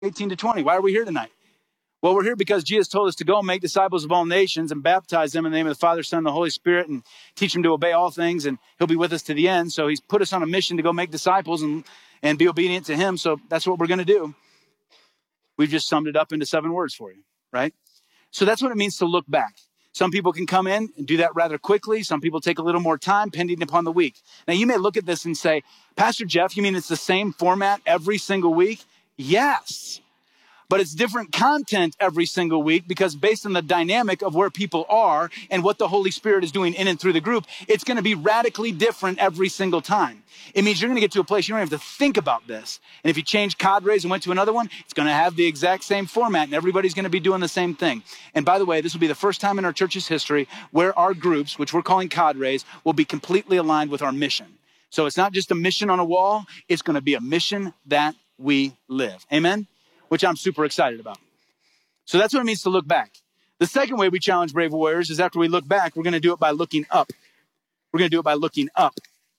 18 to 20. Why are we here tonight? Well, we're here because Jesus told us to go and make disciples of all nations and baptize them in the name of the Father, Son, and the Holy Spirit, and teach them to obey all things, and he'll be with us to the end. So he's put us on a mission to go make disciples and be obedient to him. So that's what we're going to do. We've just summed it up into 7 words for you, right? So that's what it means to look back. Some people can come in and do that rather quickly. Some people take a little more time, depending upon the week. Now, you may look at this and say, Pastor Jeff, you mean it's the same format every single week? Yes. But it's different content every single week because based on the dynamic of where people are and what the Holy Spirit is doing in and through the group, it's going to be radically different every single time. It means you're going to get to a place you don't have to think about this. And if you change cadres and went to another one, it's going to have the exact same format and everybody's going to be doing the same thing. And by the way, this will be the first time in our church's history where our groups, which we're calling cadres, will be completely aligned with our mission. So it's not just a mission on a wall. It's going to be a mission that we live. Amen? Which I'm super excited about. So that's what it means to look back. The second way we challenge Brave Warriors is after we look back, we're going to do it by looking up. We're going to do it by looking up.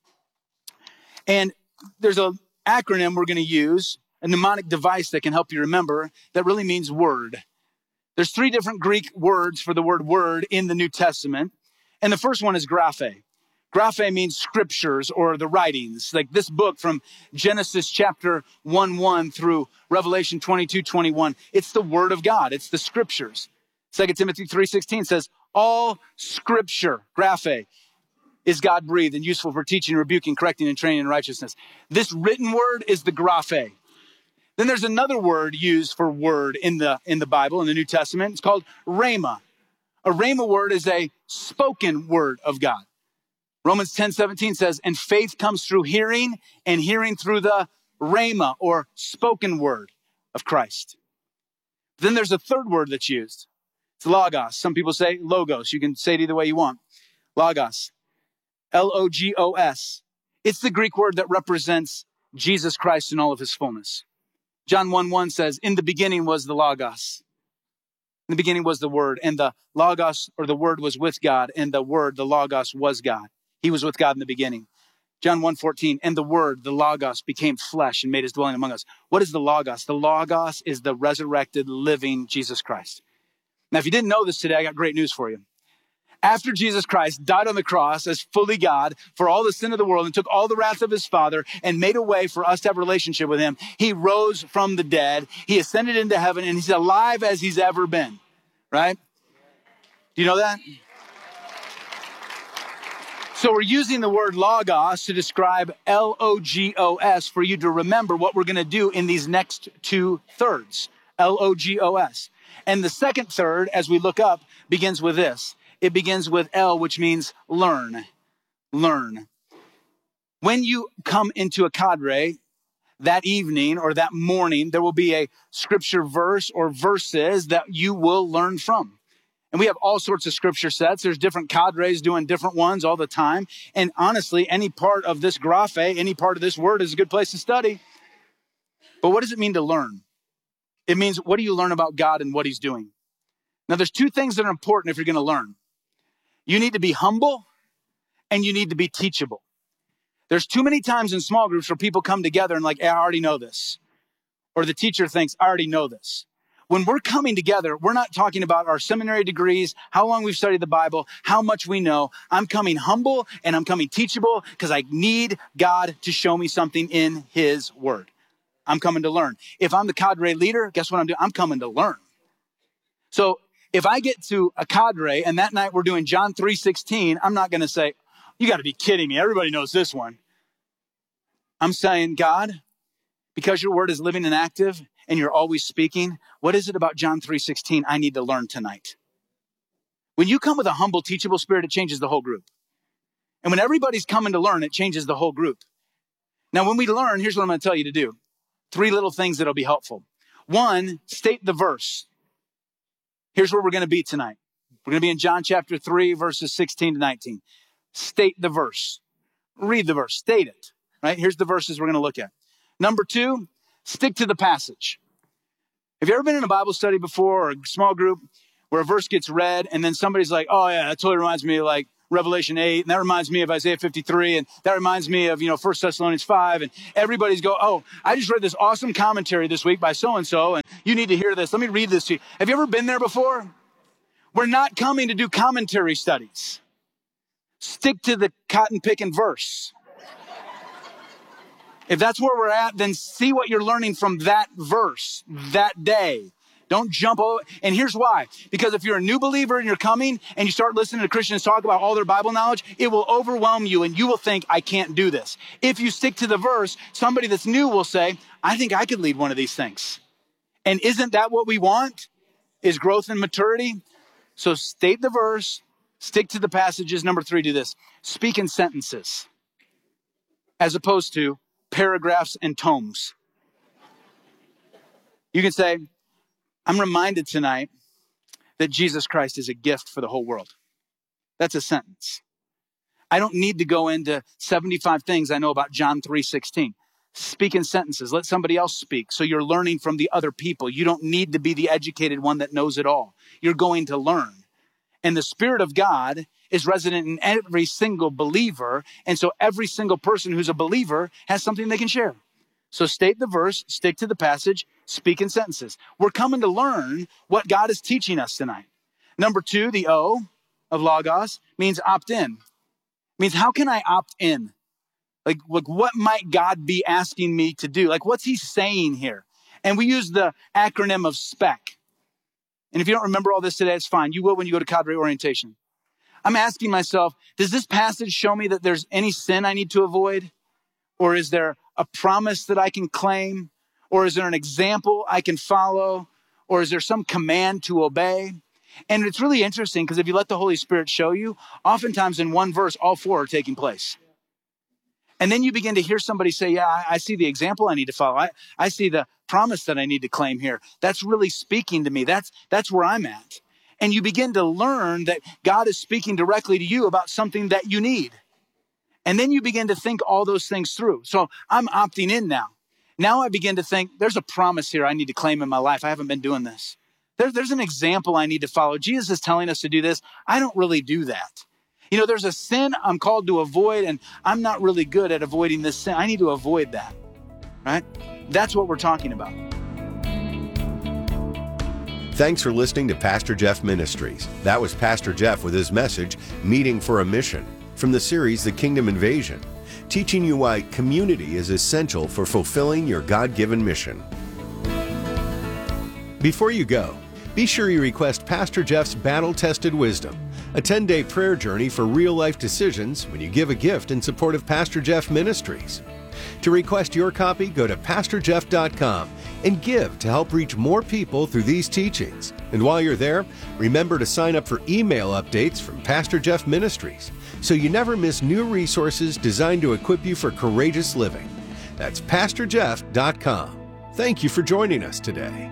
And there's an acronym we're going to use, a mnemonic device that can help you remember, that really means word. There's 3 different Greek words for the word word in the New Testament. And the first one is graphe. Graphe means scriptures or the writings, like this book from Genesis chapter 1:1 through Revelation 22:21. It's the word of God. It's the scriptures. 2 Timothy 3:16 says, all scripture, graphe, is God-breathed and useful for teaching, rebuking, correcting, and training in righteousness. This written word is the graphe. Then there's another word used for word in the Bible, in the New Testament. It's called rhema. A rhema word is a spoken word of God. Romans 10:17 says, and faith comes through hearing, and hearing through the rhema, or spoken word of Christ. Then there's a third word that's used. It's logos. Some people say logos. You can say it either way you want. Logos. Logos. It's the Greek word that represents Jesus Christ in all of his fullness. John 1:1 says, in the beginning was the logos. In the beginning was the word, and the logos, or the word, was with God, and the word, the logos, was God. He was with God in the beginning. John 1:14, and the word, the logos, became flesh and made his dwelling among us. What is the logos? The logos is the resurrected, living Jesus Christ. Now, if you didn't know this today, I got great news for you. After Jesus Christ died on the cross as fully God for all the sin of the world and took all the wrath of his Father and made a way for us to have a relationship with him, he rose from the dead, he ascended into heaven, and he's alive as he's ever been, right? Do you know that? So we're using the word logos to describe Logos for you to remember what we're going to do in these next 2 thirds, Logos. And the second third, as we look up, begins with this. It begins with L, which means learn. Learn. When you come into a cadre that evening or that morning, there will be a scripture verse or verses that you will learn from. And we have all sorts of scripture sets. There's different cadres doing different ones all the time. And honestly, any part of this graphe, any part of this word is a good place to study. But what does it mean to learn? It means, what do you learn about God and what he's doing? Now, there's 2 things that are important if you're going to learn. You need to be humble and you need to be teachable. There's too many times in small groups where people come together and like, hey, I already know this. Or the teacher thinks, I already know this. When we're coming together, we're not talking about our seminary degrees, how long we've studied the Bible, how much we know. I'm coming humble and I'm coming teachable because I need God to show me something in his word. I'm coming to learn. If I'm the cadre leader, guess what I'm doing? I'm coming to learn. So if I get to a cadre and that night we're doing John 3:16, I'm not going to say, you got to be kidding me. Everybody knows this one. I'm saying, God, because your word is living and active and you're always speaking, what is it about John 3:16 I need to learn tonight? When you come with a humble, teachable spirit, it changes the whole group. And when everybody's coming to learn, it changes the whole group. Now, when we learn, here's what I'm going to tell you to do. 3 little things that'll be helpful. 1, state the verse. Here's where we're going to be tonight. We're going to be in John chapter 3, verses 16 to 19. State the verse. Read the verse. State it. Right? Here's the verses we're going to look at. Number 2, stick to the passage. Have you ever been in a Bible study before or a small group where a verse gets read and then somebody's like, oh yeah, that totally reminds me of like Revelation 8, and that reminds me of Isaiah 53, and that reminds me of, 1 Thessalonians 5, and everybody's go, oh, I just read this awesome commentary this week by so-and-so, and you need to hear this. Let me read this to you. Have you ever been there before? We're not coming to do commentary studies. Stick to the cotton-picking verse. If that's where we're at, then see what you're learning from that verse, that day. Don't jump over. And here's why. Because if you're a new believer and you're coming and you start listening to Christians talk about all their Bible knowledge, it will overwhelm you and you will think, I can't do this. If you stick to the verse, somebody that's new will say, I think I could lead one of these things. And isn't that what we want? Is growth and maturity? So state the verse, stick to the passages. Number 3, do this. Speak in sentences as opposed to paragraphs and tomes. You can say, I'm reminded tonight that Jesus Christ is a gift for the whole world. That's a sentence. I don't need to go into 75 things I know about John 3:16. Speak in sentences. Let somebody else speak. So you're learning from the other people. You don't need to be the educated one that knows it all. You're going to learn. And the Spirit of God is resident in every single believer. And so every single person who's a believer has something they can share. So state the verse, stick to the passage, speak in sentences. We're coming to learn what God is teaching us tonight. Number 2, the O of Logos means opt in. Means how can I opt in? Like what might God be asking me to do? Like what's he saying here? And we use the acronym of SPEC. And if you don't remember all this today, it's fine. You will when you go to cadre orientation. I'm asking myself, does this passage show me that there's any sin I need to avoid? Or is there a promise that I can claim? Or is there an example I can follow? Or is there some command to obey? And it's really interesting because if you let the Holy Spirit show you, oftentimes in one verse, all 4 are taking place. And then you begin to hear somebody say, yeah, I see the example I need to follow. I see the promise that I need to claim here. That's really speaking to me. That's where I'm at. And you begin to learn that God is speaking directly to you about something that you need. And then you begin to think all those things through. So I'm opting in now. Now I begin to think there's a promise here I need to claim in my life. I haven't been doing this. There's an example I need to follow. Jesus is telling us to do this. I don't really do that. There's a sin I'm called to avoid, and I'm not really good at avoiding this sin. I need to avoid that, right? That's what we're talking about. Thanks for listening to Pastor Jeff Ministries. That was Pastor Jeff with his message, Meeting for a Mission, from the series The Kingdom Invasion, teaching you why community is essential for fulfilling your God-given mission. Before you go, be sure you request Pastor Jeff's Battle-Tested Wisdom, a 10-day prayer journey for real-life decisions when you give a gift in support of Pastor Jeff Ministries. To request your copy, go to PastorJeff.com and give to help reach more people through these teachings. And while you're there, remember to sign up for email updates from Pastor Jeff Ministries so you never miss new resources designed to equip you for courageous living. That's PastorJeff.com. Thank you for joining us today.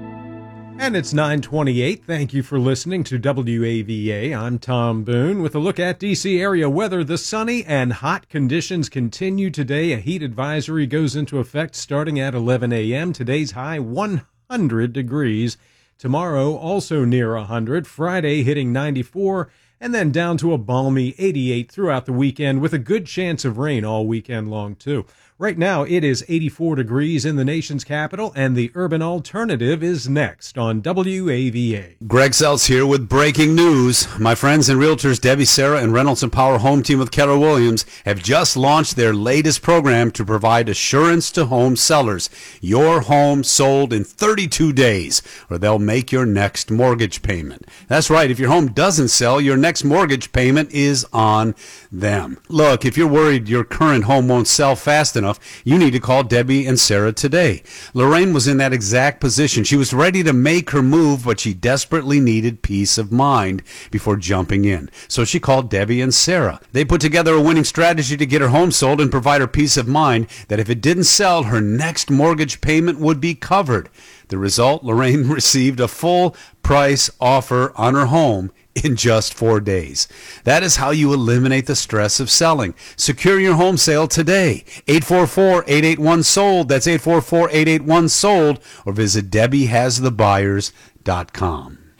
And it's 9:28. Thank you for listening to WAVA. I'm Tom Boone with a look at D.C. area weather. The sunny and hot conditions continue today. A heat advisory goes into effect starting at 11 a.m. Today's high 100 degrees. Tomorrow also near 100. Friday hitting 94 and then down to a balmy 88 throughout the weekend with a good chance of rain all weekend long too. Right now, it is 84 degrees in the nation's capital, and the Urban Alternative is next on WAVA. Greg Seltz here with breaking news. My friends and realtors Debbie, Sarah, and Reynolds & Power Home Team with Keller Williams have just launched their latest program to provide assurance to home sellers. Your home sold in 32 days, or they'll make your next mortgage payment. That's right. If your home doesn't sell, your next mortgage payment is on them. Look, if you're worried your current home won't sell fast enough, you need to call Debbie and Sarah today. Lorraine was in that exact position. She was ready to make her move, but she desperately needed peace of mind before jumping in. So she called Debbie and Sarah. They put together a winning strategy to get her home sold and provide her peace of mind that if it didn't sell, her next mortgage payment would be covered. The result, Lorraine received a full price offer on her home in just 4 days. That is how you eliminate the stress of selling. Secure your home sale today. 844-881-SOLD. That's 844-881-SOLD. Or visit DebbieHasTheBuyers.com.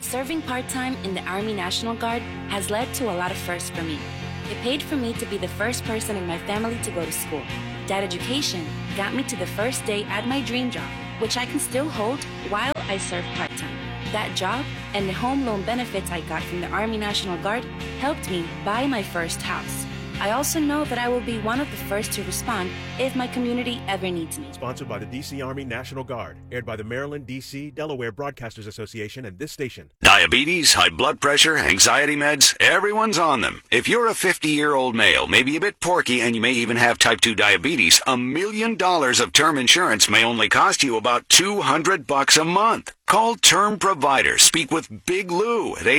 Serving part-time in the Army National Guard has led to a lot of firsts for me. It paid for me to be the first person in my family to go to school. That education got me to the first day at my dream job, which I can still hold while I serve part-time. That job and the home loan benefits I got from the Army National Guard helped me buy my first house. I also know that I will be one of the first to respond if my community ever needs me. Sponsored by the D.C. Army National Guard. Aired by the Maryland, D.C., Delaware Broadcasters Association and this station. Diabetes, high blood pressure, anxiety meds, everyone's on them. If you're a 50-year-old male, maybe a bit porky, and you may even have type 2 diabetes, $1 million of term insurance may only cost you about $200 a month. Call Term Provider. Speak with Big Lou at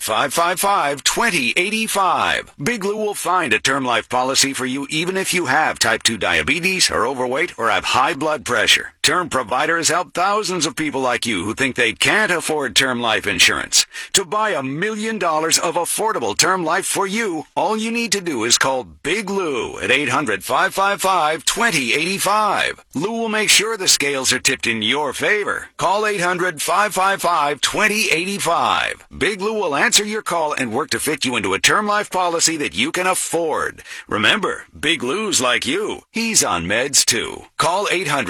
800-555-2085. Big Lou will find a term life policy for you even if you have type 2 diabetes, are overweight, or have high blood pressure. Term Provider has helped thousands of people like you who think they can't afford term life insurance. To buy $1 million of affordable term life for you, all you need to do is call Big Lou at 800-555-2085. Lou will make sure the scales are tipped in your favor. Call 800-555-2085. Big Lou will answer your call and work to fit you into a term life policy that you can afford. Remember, Big Lou's like you. He's on meds too. Call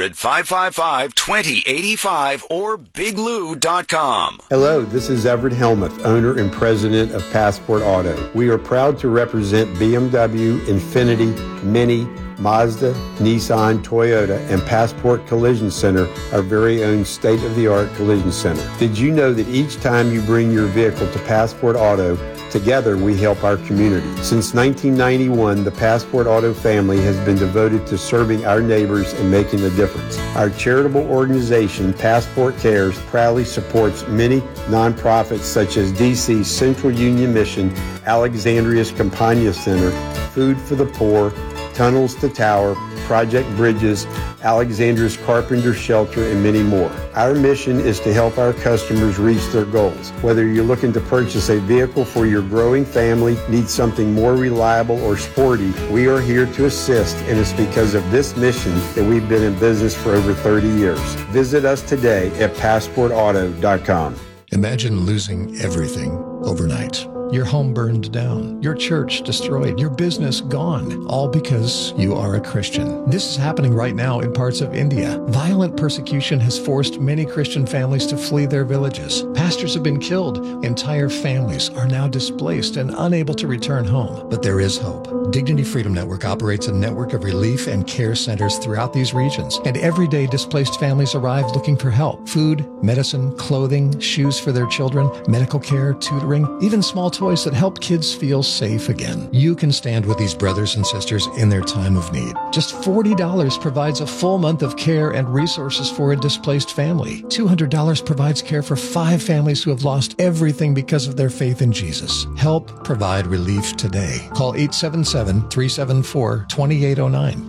800-555-2085 or biglou.com. Hello, this is Everett Helmuth, owner and president of Passport Auto. We are proud to represent BMW, Infiniti, Mini, Mazda, Nissan, Toyota, and Passport Collision Center, our very own state-of-the-art collision center. Did you know that each time you bring your vehicle to Passport Auto, together we help our community? Since 1991, the Passport Auto family has been devoted to serving our neighbors and making a difference. Our charitable organization, Passport Cares, proudly supports many nonprofits such as DC's Central Union Mission, Alexandria's Campagna Center, Food for the Poor, Tunnels to Tower, Project Bridges, Alexander's Carpenter Shelter, and many more. Our mission is to help our customers reach their goals. Whether you're looking to purchase a vehicle for your growing family, need something more reliable or sporty, we are here to assist, and it's because of this mission that we've been in business for over 30 years. Visit us today at PassportAuto.com. Imagine losing everything overnight. Your home burned down, your church destroyed, your business gone, all because you are a Christian. This is happening right now in parts of India. Violent persecution has forced many Christian families to flee their villages. Pastors have been killed. Entire families are now displaced and unable to return home. But there is hope. Dignity Freedom Network operates a network of relief and care centers throughout these regions. And every day displaced families arrive looking for help. Food, medicine, clothing, shoes for their children, medical care, tutoring, even small toys that help kids feel safe again. You can stand with these brothers and sisters in their time of need. Just $40 provides a full month of care and resources for a displaced family. $200 provides care for 5 families who have lost everything because of their faith in Jesus. Help provide relief today. Call 877-374-2809.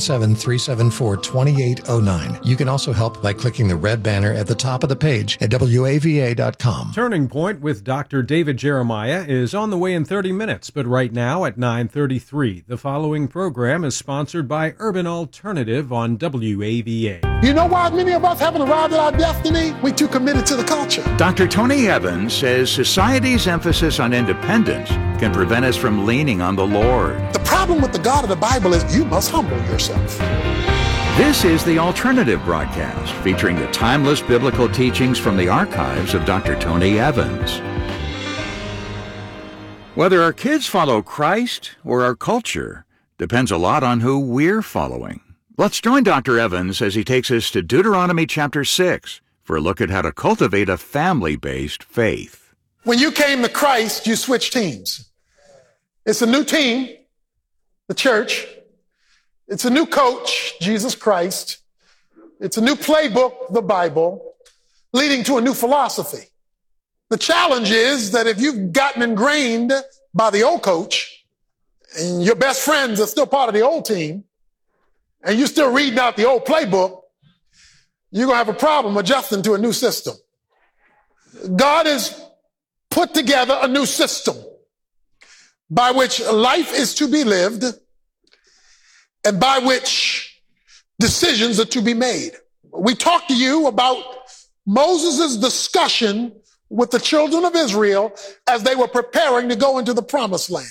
877-374-2809. You can also help by clicking the red banner at the top of the page at WAVA.com. Turning Point with Dr. David Jeremiah is on the way in 30 minutes, but right now at 9:33. The following program is sponsored by Urban Alternative on WAVA. You know why many of us haven't arrived at our destiny? We're too committed to the culture. Dr. Tony Evans says society's emphasis on independence can prevent us from leaning on the Lord. The problem with the God of the Bible is you must humble yourself. This is the Alternative Broadcast, featuring the timeless biblical teachings from the archives of Dr. Tony Evans. Whether our kids follow Christ or our culture depends a lot on who we're following. Let's join Dr. Evans as he takes us to Deuteronomy chapter 6 for a look at how to cultivate a family-based faith. When you came to Christ, you switched teams. It's a new team, the church. It's a new coach, Jesus Christ. It's a new playbook, the Bible, leading to a new philosophy. The challenge is that if you've gotten ingrained by the old coach and your best friends are still part of the old team and you're still reading out the old playbook, you're going to have a problem adjusting to a new system. God has put together a new system by which life is to be lived and by which decisions are to be made. We talked to you about Moses' discussion with the children of Israel as they were preparing to go into the promised land.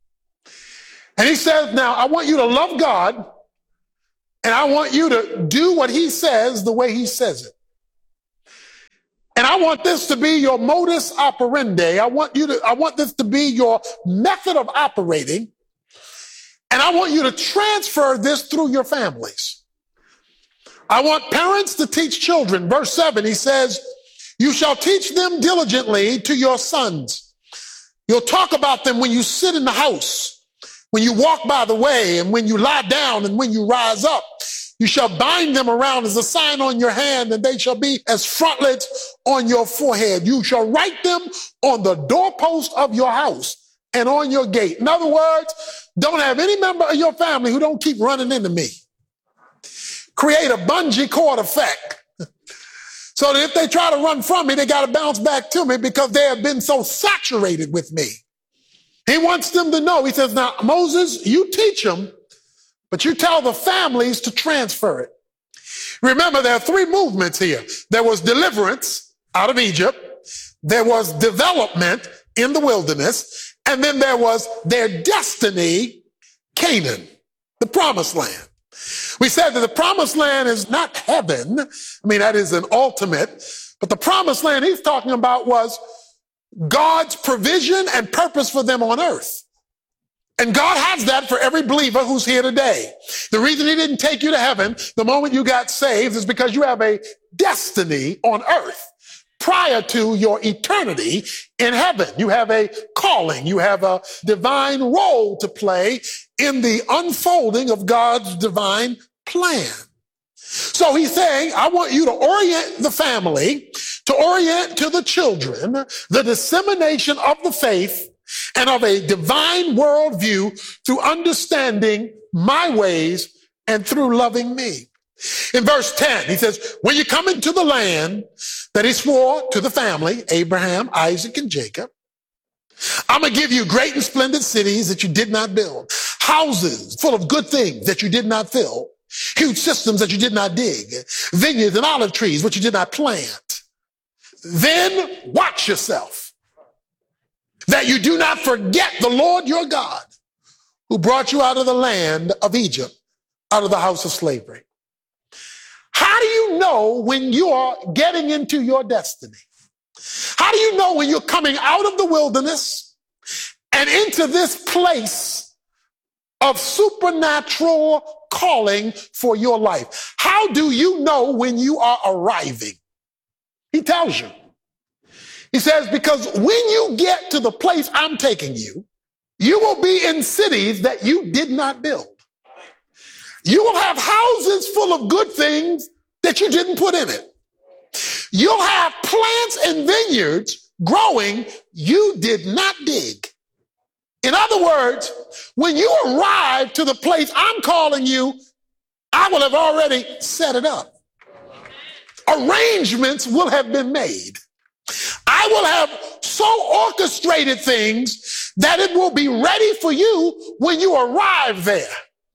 And he says, now I want you to love God, and I want you to do what he says the way he says it. And I want this to be your modus operandi. I want this to be your method of operating. And I want you to transfer this through your families. I want parents to teach children. Verse 7, he says, you shall teach them diligently to your sons. You'll talk about them when you sit in the house, when you walk by the way, and when you lie down, and when you rise up. You shall bind them around as a sign on your hand, and they shall be as frontlets on your forehead. You shall write them on the doorpost of your house and on your gate. In other words, don't have any member of your family who don't keep running into me. Create a bungee cord effect. So that if they try to run from me, they got to bounce back to me because they have been so saturated with me. He wants them to know. He says, now, Moses, you teach them, but you tell the families to transfer it. Remember, there are three movements here. There was deliverance out of Egypt. There was development in the wilderness. And then there was their destiny, Canaan, the promised land. We said that the promised land is not heaven. I mean, that is an ultimate. But the promised land he's talking about was God's provision and purpose for them on earth. And God has that for every believer who's here today. The reason he didn't take you to heaven the moment you got saved is because you have a destiny on earth prior to your eternity in heaven. You have a calling. You have a divine role to play in the unfolding of God's divine plan. So he's saying, I want you to orient the family, to orient to the children, the dissemination of the faith and of a divine worldview through understanding my ways and through loving me. In verse 10, he says, when you come into the land that he swore to the family, Abraham, Isaac, and Jacob, I'm going to give you great and splendid cities that you did not build, houses full of good things that you did not fill, huge systems that you did not dig, vineyards and olive trees which you did not plant. Then watch yourself, that you do not forget the Lord your God, who brought you out of the land of Egypt, out of the house of slavery. How do you know when you are getting into your destiny? How do you know when you're coming out of the wilderness and into this place of supernatural calling for your life? How do you know when you are arriving? He tells you. He says, because when you get to the place I'm taking you, you will be in cities that you did not build. You will have houses full of good things that you didn't put in it. You'll have plants and vineyards growing you did not dig. In other words, when you arrive to the place I'm calling you, I will have already set it up. Arrangements will have been made. I will have so orchestrated things that it will be ready for you when you arrive there.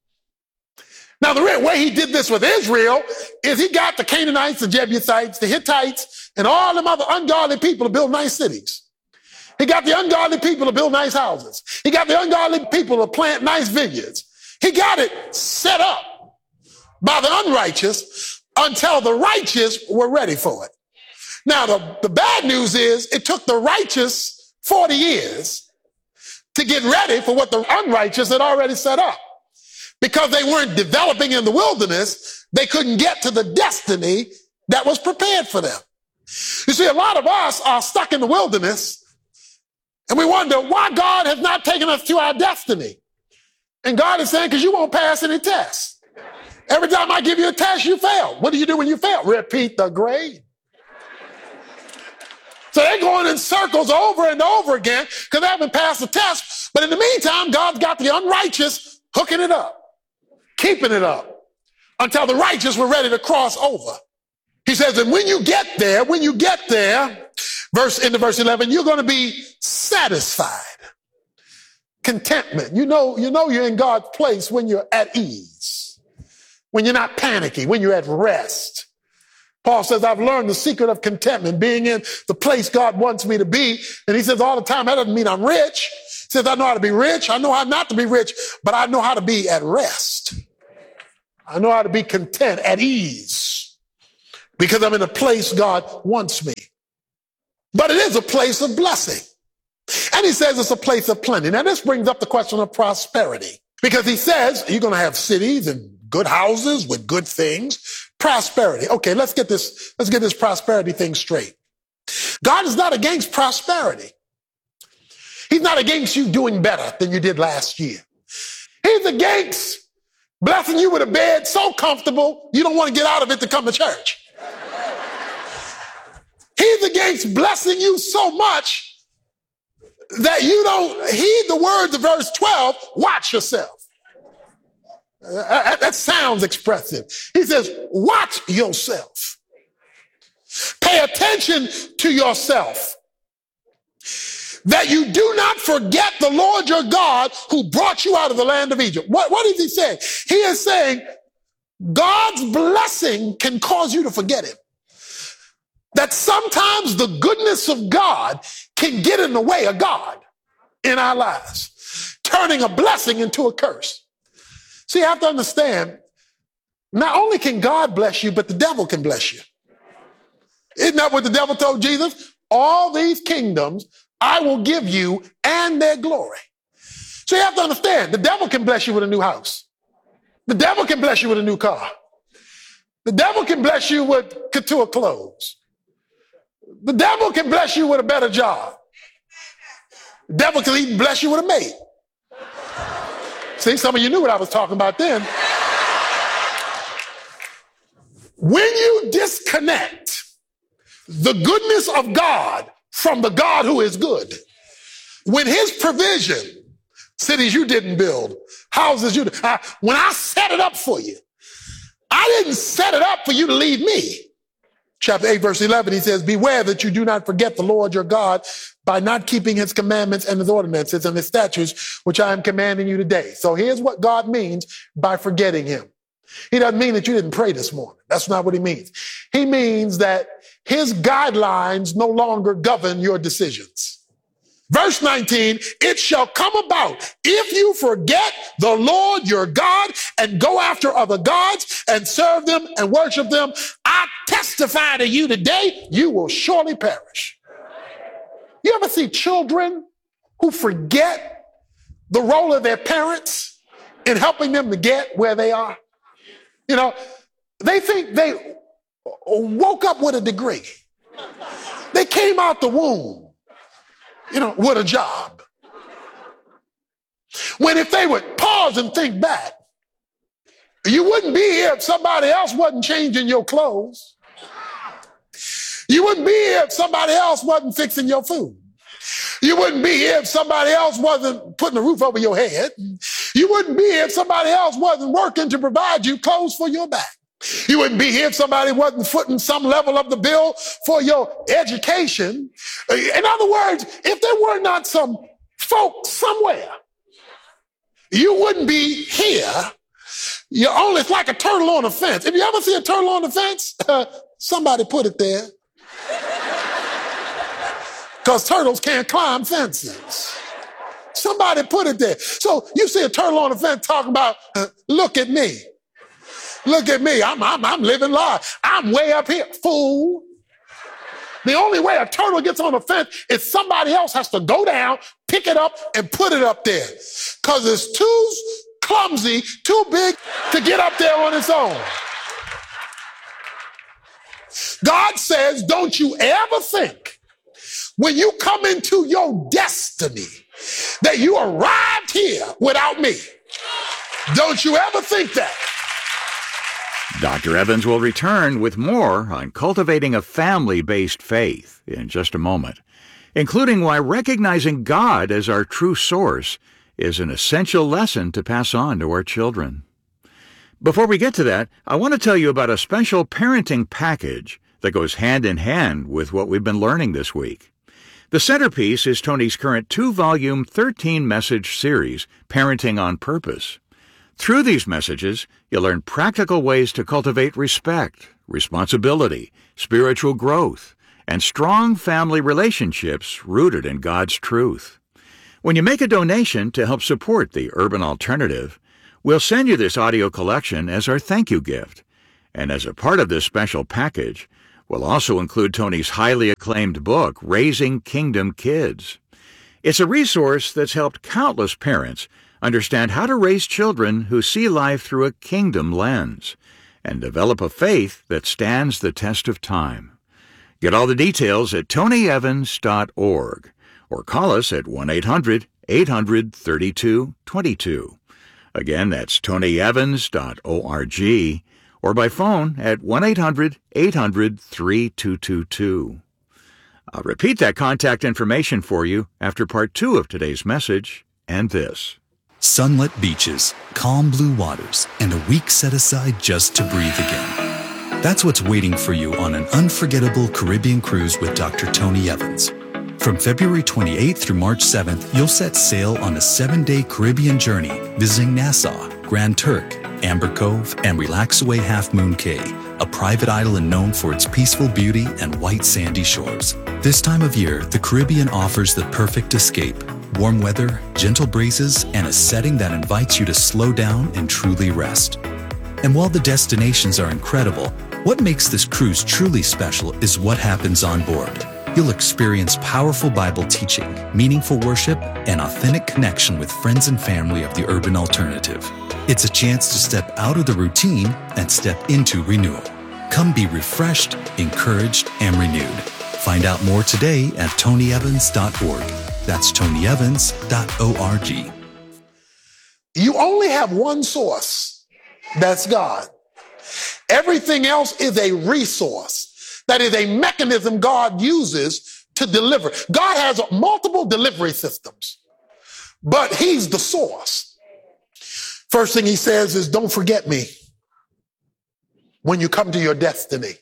Now, the way he did this with Israel is he got the Canaanites, the Jebusites, the Hittites, and all them other ungodly people to build nice cities. He got the ungodly people to build nice houses. He got the ungodly people to plant nice vineyards. He got it set up by the unrighteous until the righteous were ready for it. Now, the bad news is it took the righteous 40 years to get ready for what the unrighteous had already set up. Because they weren't developing in the wilderness, they couldn't get to the destiny that was prepared for them. You see, a lot of us are stuck in the wilderness, and we wonder why God has not taken us to our destiny. And God is saying, because you won't pass any tests. Every time I give you a test, you fail. What do you do when you fail? Repeat the grade. So they're going in circles over and over again because they haven't passed the test. But in the meantime, God's got the unrighteous hooking it up, keeping it up until the righteous were ready to cross over. He says, and when you get there, into verse 11, you're going to be satisfied. Contentment. You know you're in God's place when you're at ease, when you're not panicky, when you're at rest. Paul says, I've learned the secret of contentment, being in the place God wants me to be. And he says all the time, that doesn't mean I'm rich. He says, I know how to be rich. I know how not to be rich, but I know how to be at rest. I know how to be content, at ease, because I'm in a place God wants me. But it is a place of blessing. And he says it's a place of plenty. Now, this brings up the question of prosperity, because he says you're going to have cities and good houses with good things. Prosperity. Okay, let's get this prosperity thing straight. God is not against prosperity. He's not against you doing better than you did last year. He's against blessing you with a bed so comfortable you don't want to get out of it to come to church. He's against blessing you so much that you don't heed the words of verse 12, watch yourself. That sounds expressive. He says, watch yourself. Pay attention to yourself, that you do not forget the Lord your God who brought you out of the land of Egypt. What is he saying? He is saying God's blessing can cause you to forget him. That sometimes the goodness of God can get in the way of God in our lives, turning a blessing into a curse. See, you have to understand, not only can God bless you, but the devil can bless you. Isn't that what the devil told Jesus? All these kingdoms I will give you and their glory. So you have to understand, the devil can bless you with a new house. The devil can bless you with a new car. The devil can bless you with couture clothes. The devil can bless you with a better job. The devil can even bless you with a mate. See, some of you knew what I was talking about then. When you disconnect the goodness of God from the God who is good, when his provision, cities you didn't build, houses you didn't, when I set it up for you, I didn't set it up for you to leave me. Chapter 8, verse 11, he says, beware that you do not forget the Lord your God by not keeping his commandments and his ordinances and his statutes, which I am commanding you today. So here's what God means by forgetting him. He doesn't mean that you didn't pray this morning. That's not what he means. He means that his guidelines no longer govern your decisions. Verse 19, it shall come about if you forget the Lord your God and go after other gods and serve them and worship them, I testify to you today, you will surely perish. You ever see children who forget the role of their parents in helping them to get where they are? You know, they think they woke up with a degree. They came out the womb, with a job. When if they would pause and think back, you wouldn't be here if somebody else wasn't changing your clothes. You wouldn't be here if somebody else wasn't fixing your food. You wouldn't be here if somebody else wasn't putting a roof over your head. You wouldn't be here if somebody else wasn't working to provide you clothes for your back. You wouldn't be here if somebody wasn't footing some level of the bill for your education. In other words, if there were not some folk somewhere, you wouldn't be here. It's like a turtle on a fence. If you ever see a turtle on the fence, somebody put it there. Because turtles can't climb fences. Somebody put it there. So you see a turtle on the fence talking about, look at me. Look at me. I'm living large. I'm way up here. Fool. The only way a turtle gets on the fence is somebody else has to go down, pick it up, and put it up there. Because it's too clumsy, too big to get up there on its own. God says, don't you ever think when you come into your destiny that you arrived here without me. Don't you ever think that. Dr. Evans will return with more on cultivating a family-based faith in just a moment, including why recognizing God as our true source is an essential lesson to pass on to our children. Before we get to that, I want to tell you about a special parenting package that goes hand in hand with what we've been learning this week. The centerpiece is Tony's current 2-volume, 13-message series, Parenting on Purpose. Through these messages, you'll learn practical ways to cultivate respect, responsibility, spiritual growth, and strong family relationships rooted in God's truth. When you make a donation to help support the Urban Alternative, we'll send you this audio collection as our thank you gift. And as a part of this special package, we'll also include Tony's highly acclaimed book, Raising Kingdom Kids. It's a resource that's helped countless parents understand how to raise children who see life through a kingdom lens and develop a faith that stands the test of time. Get all the details at tonyevans.org or call us at 1-800-800-3222. Again, that's tonyevans.org or by phone at 1-800-800-3222. I'll repeat that contact information for you after part 2 of today's message and this. Sunlit beaches, calm blue waters, and a week set aside just to breathe again. That's what's waiting for you on an unforgettable Caribbean cruise with Dr. Tony Evans. From February 28th through March 7th, you'll set sail on a 7-day Caribbean journey, visiting Nassau, Grand Turk, Amber Cove, and Relaxaway Half Moon Cay, a private island known for its peaceful beauty and white sandy shores. This time of year, the Caribbean offers the perfect escape. Warm weather, gentle breezes, and a setting that invites you to slow down and truly rest. And while the destinations are incredible, what makes this cruise truly special is what happens on board. You'll experience powerful Bible teaching, meaningful worship, and authentic connection with friends and family of the Urban Alternative. It's a chance to step out of the routine and step into renewal. Come be refreshed, encouraged, and renewed. Find out more today at tonyevans.org. That's tonyevans.org. You only have one source. That's God. Everything else is a resource. That is a mechanism God uses to deliver. God has multiple delivery systems, but he's the source. First thing he says is, don't forget me when you come to your destiny.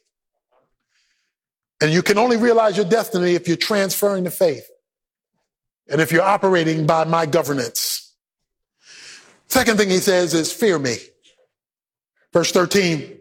And you can only realize your destiny if you're transferring the faith and if you're operating by my governance. Second thing he says is, fear me. Verse 13,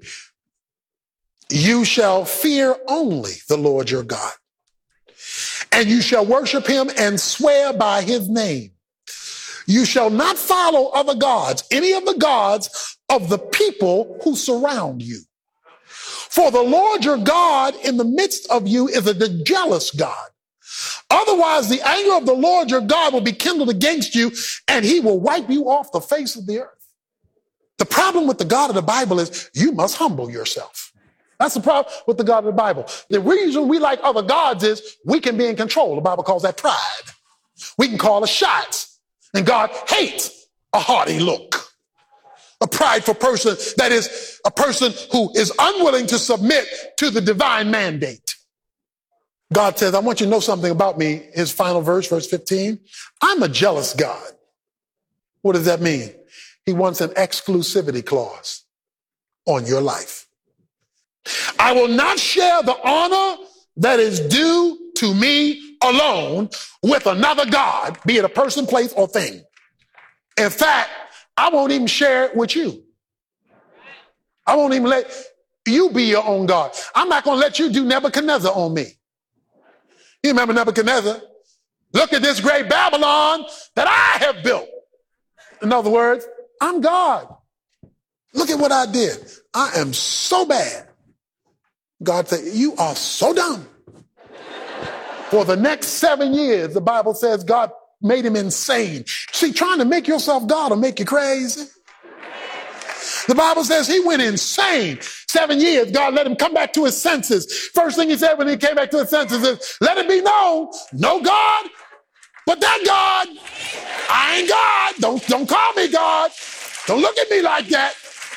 you shall fear only the Lord your God, and you shall worship him and swear by his name. You shall not follow other gods, any of the gods of the people who surround you. For the Lord your God in the midst of you is a jealous God. Otherwise, the anger of the Lord your God will be kindled against you, and he will wipe you off the face of the earth. The problem with the God of the Bible is you must humble yourself. That's the problem with the God of the Bible. The reason we like other gods is we can be in control. The Bible calls that pride. We can call the shots. And God hates a haughty look. A prideful person, that is a person who is unwilling to submit to the divine mandate. God says, I want you to know something about me. His final verse, verse 15. I'm a jealous God. What does that mean? He wants an exclusivity clause on your life. I will not share the honor that is due to me alone with another God, be it a person, place, or thing. In fact, I won't even share it with you. I won't even let you be your own God. I'm not going to let you do Nebuchadnezzar on me. You remember Nebuchadnezzar? Look at this great Babylon that I have built. In other words, I'm God. Look at what I did. I am so bad. God said, you are so dumb. For the next 7 years, the Bible says God made him insane. See, trying to make yourself God will make you crazy. The Bible says he went insane. 7 years, God let him come back to his senses. First thing he said when he came back to his senses is, let it be known, no God, but that God. I ain't God. Don't call me God. Don't look at me like that.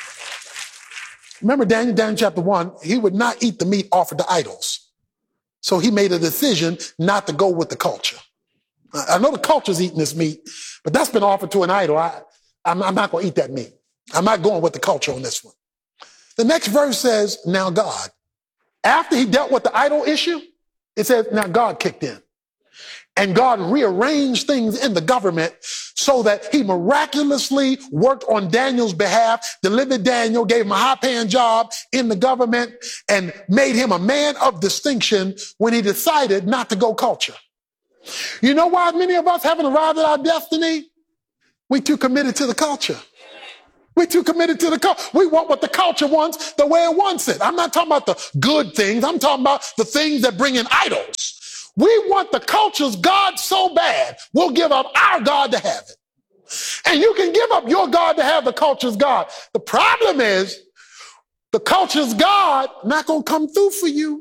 Remember Daniel chapter 1, he would not eat the meat offered to idols. So he made a decision not to go with the culture. I know the culture's eating this meat, but that's been offered to an idol. I'm not going to eat that meat. I'm not going with the culture on this one. The next verse says, now God. After he dealt with the idol issue, it says, now God kicked in. And God rearranged things in the government so that he miraculously worked on Daniel's behalf, delivered Daniel, gave him a high-paying job in the government, and made him a man of distinction when he decided not to go culture. You know why many of us haven't arrived at our destiny? We too committed to the culture. We're too committed to the culture. We want what the culture wants the way it wants it. I'm not talking about the good things. I'm talking about the things that bring in idols. We want the culture's God so bad, we'll give up our God to have it. And you can give up your God to have the culture's God. The problem is the culture's God not going to come through for you.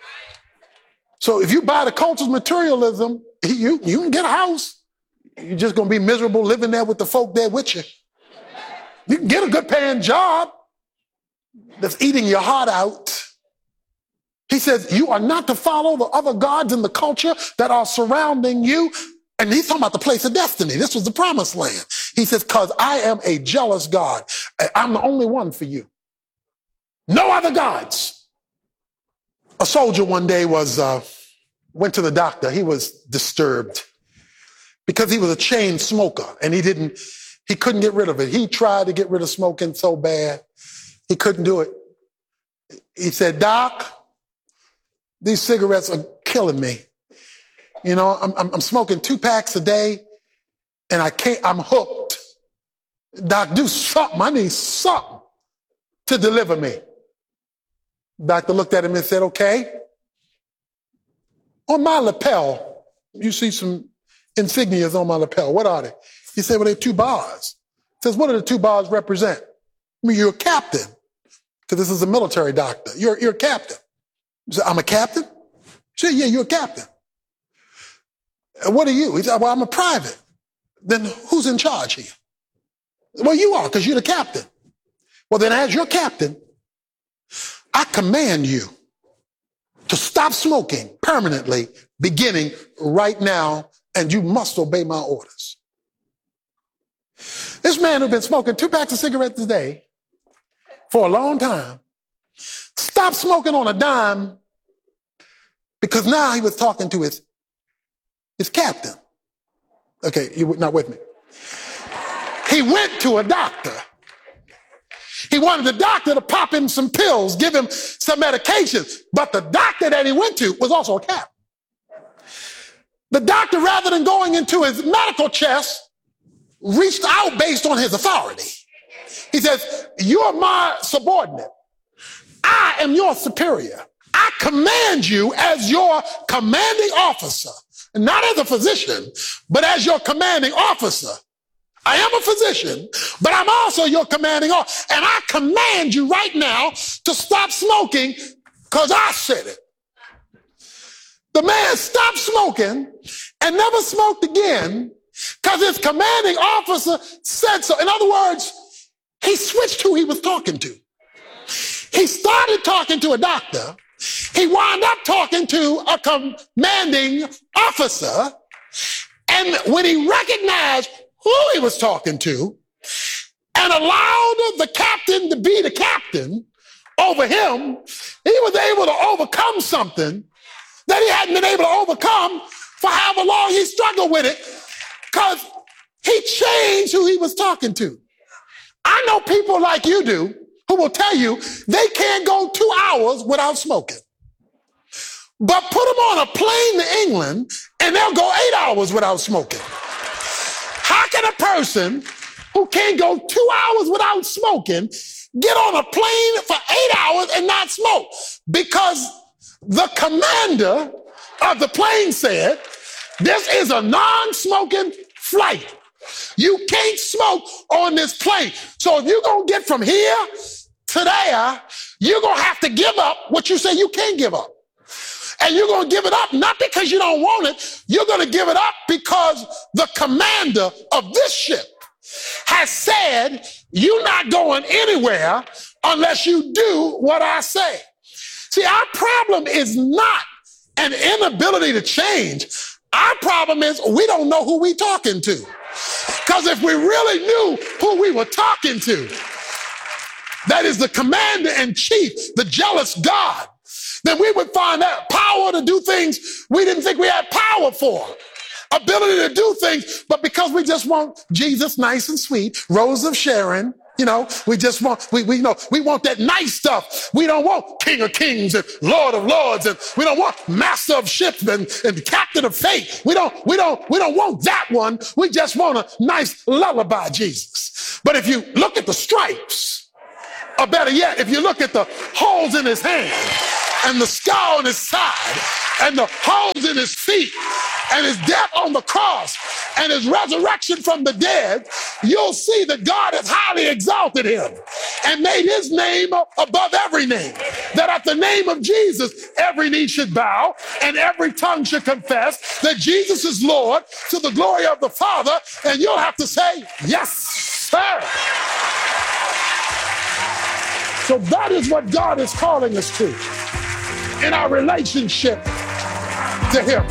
So if you buy the culture's materialism, you can get a house. You're just going to be miserable living there with the folk there with you. You can get a good paying job that's eating your heart out. He says, you are not to follow the other gods in the culture that are surrounding you. And he's talking about the place of destiny. This was the promised land. He says, because I am a jealous God. I'm the only one for you. No other gods. A soldier one day went to the doctor. He was disturbed because he was a chain smoker and he couldn't get rid of it. He tried to get rid of smoking so bad. He couldn't do it. He said, Doc, these cigarettes are killing me. You know, I'm smoking 2 packs a day and I'm hooked. Doc, do something. I need something to deliver me. Doctor looked at him and said, okay. On my lapel, you see some insignias on my lapel. What are they? He said, well, they're 2 bars. He says, what do the 2 bars represent? I mean, you're a captain, because this is a military doctor. You're a captain. He said, I'm a captain? He said, yeah, you're a captain. What are you? He said, well, I'm a private. Then who's in charge here? Well, you are, because you're the captain. Well, then as your captain, I command you to stop smoking permanently, beginning right now, and you must obey my orders. This man who'd been smoking 2 packs of cigarettes a day for a long time stopped smoking on a dime because now he was talking to his captain. Okay, you're not with me. He went to a doctor. He wanted the doctor to pop him some pills, give him some medications, but the doctor that he went to was also a captain. The doctor, rather than going into his medical chest, reached out based on his authority. He says, you're my subordinate. I am your superior. I command you as your commanding officer, not as a physician, but as your commanding officer. I am a physician, but I'm also your commanding officer. And I command you right now to stop smoking because I said it. The man stopped smoking and never smoked again because his commanding officer said so. In other words, he switched who he was talking to. He started talking to a doctor. He wound up talking to a commanding officer. And when he recognized who he was talking to and allowed the captain to be the captain over him, he was able to overcome something that he hadn't been able to overcome for however long he struggled with it, because he changed who he was talking to. I know people like you do who will tell you they can't go 2 hours without smoking. But put them on a plane to England and they'll go 8 hours without smoking. How can a person who can't go 2 hours without smoking get on a plane for 8 hours and not smoke? Because the commander of the plane said, this is a non-smoking flight. You can't smoke on this plane. So if you're going to get from here to there, you're going to have to give up what you say you can't give up. And you're going to give it up not because you don't want it. You're going to give it up because the commander of this ship has said, you're not going anywhere unless you do what I say. See, our problem is not an inability to change. Our problem is we don't know who we're talking to. Because if we really knew who we were talking to, that is the commander-in-chief, the jealous God, then we would find that power to do things we didn't think we had power for. ability to do things, but because we just want Jesus nice and sweet, Rose of Sharon, we just want, we want that nice stuff. We don't want King of Kings and Lord of Lords, and we don't want Master of Ships and Captain of Fate. We don't want that one. We just want a nice lullaby Jesus. But if you look at the stripes, or better yet, if you look at the holes in his hand and the scar on his side and the holes in his feet and his death on the cross and his resurrection from the dead, you'll see that God has highly exalted him and made his name above every name. That at the name of Jesus, every knee should bow and every tongue should confess that Jesus is Lord to the glory of the Father. And you'll have to say, yes, sir. So that is what God is calling us to in our relationship to him.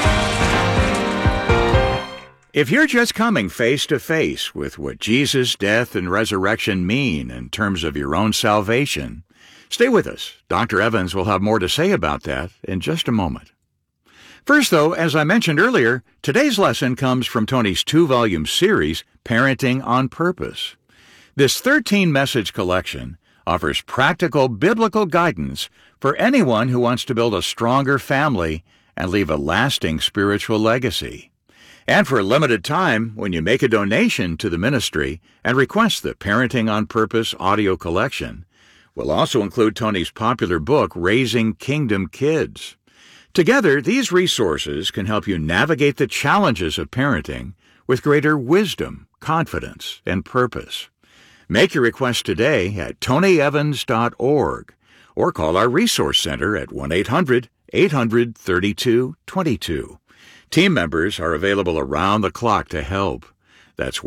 If you're just coming face to face with what Jesus' death and resurrection mean in terms of your own salvation, stay with us. Dr. Evans will have more to say about that in just a moment. First, though, as I mentioned earlier, today's lesson comes from Tony's 2-volume series, Parenting on Purpose. This 13-message collection offers practical biblical guidance for anyone who wants to build a stronger family and leave a lasting spiritual legacy. And for a limited time, when you make a donation to the ministry and request the Parenting on Purpose audio collection, we'll also include Tony's popular book, Raising Kingdom Kids. Together, these resources can help you navigate the challenges of parenting with greater wisdom, confidence, and purpose. Make your request today at tonyevans.org or call our Resource Center at 1-800-800-3222. Team members are available around the clock to help. That's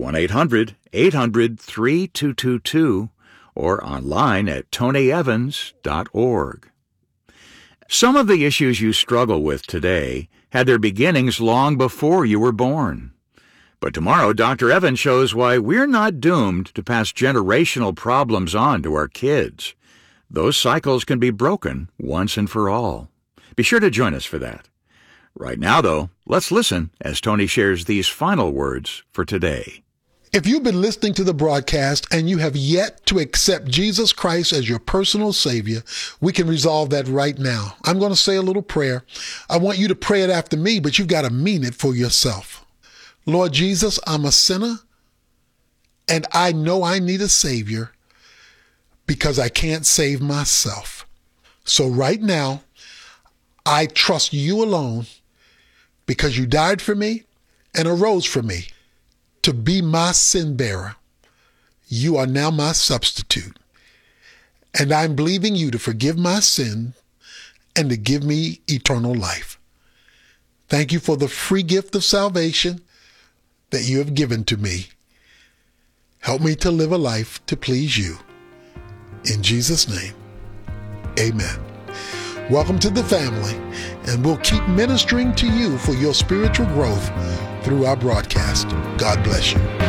1-800-800-3222 or online at tonyevans.org. Some of the issues you struggle with today had their beginnings long before you were born. But tomorrow, Dr. Evans shows why we're not doomed to pass generational problems on to our kids. Those cycles can be broken once and for all. Be sure to join us for that. Right now, though, let's listen as Tony shares these final words for today. If you've been listening to the broadcast and you have yet to accept Jesus Christ as your personal Savior, we can resolve that right now. I'm going to say a little prayer. I want you to pray it after me, but you've got to mean it for yourself. Lord Jesus, I'm a sinner, and I know I need a Savior because I can't save myself. So right now, I trust you alone because you died for me and arose for me to be my sin bearer. You are now my substitute, and I'm believing you to forgive my sin and to give me eternal life. Thank you for the free gift of salvation that you have given to me. Help me to live a life to please you. In Jesus' name, amen. Welcome to the family, and we'll keep ministering to you for your spiritual growth through our broadcast. God bless you.